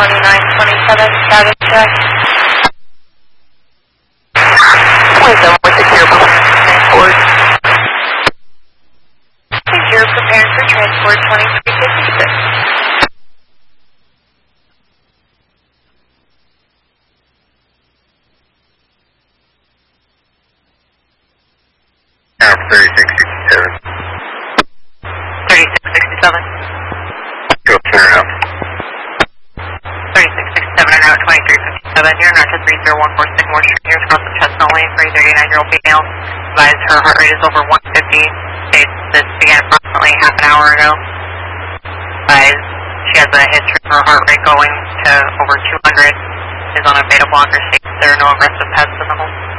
2927, status check. 27 with secure transport. Secure prepared for transport 2356. Now 3667. 3667. Go turn around. 3667 and now 2357. You're not to 3014 Sycamore Street. Here's across the Chestnut Lane for a 39-year-old female. Advise her heart rate is over 150. States this began approximately half an hour ago. Advise she has a history of her heart rate going to over 200. Is on a beta blocker. States there are no aggressive pets in the home.